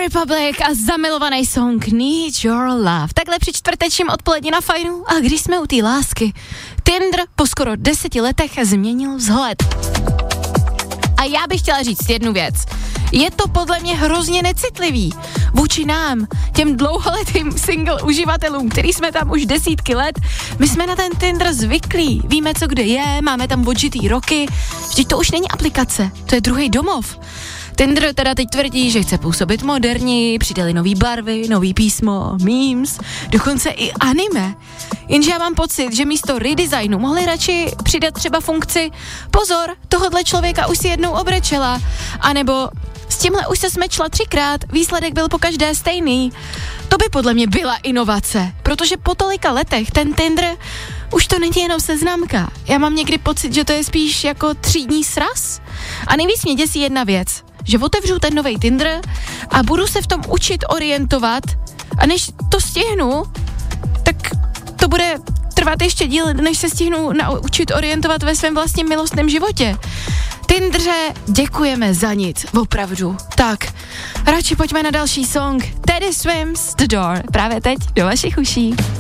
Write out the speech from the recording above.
Republic a zamilovaný song Need Your Love. Takhle při čtvrtečním odpolední na Fajnu a když jsme u té lásky, Tinder po skoro 10 letech změnil vzhled. A já bych chtěla říct jednu věc. Je to podle mě hrozně necitlivý vůči nám, těm dlouholetým single uživatelům, který jsme tam už desítky let. My jsme na ten Tinder zvyklí, víme, co kde je, máme tam odžitý roky. Vždyť to už není aplikace, to je druhý domov. Tinder teda teď tvrdí, že chce působit moderní, přidali nový barvy, nový písmo, memes, dokonce i anime. Jenže já mám pocit, že místo redesignu mohli radši přidat třeba funkci pozor, tohodle člověka už si jednou obrečela, anebo s tímhle už se smečla 3krát, výsledek byl pokaždé stejný. To by podle mě byla inovace, protože po tolika letech ten Tinder už to není jenom seznamka. Já mám někdy pocit, že to je spíš jako třídní sraz. A nejvíc mě děsí jedna věc, že otevřu ten novej Tinder a budu se v tom učit orientovat a než to stihnu, tak to bude trvat ještě díl, než se stihnu naučit orientovat ve svém vlastním milostném životě. Tindře, děkujeme za nic, opravdu. Tak, radši pojďme na další song. Teddy Swims The Door, právě teď do vašich uší.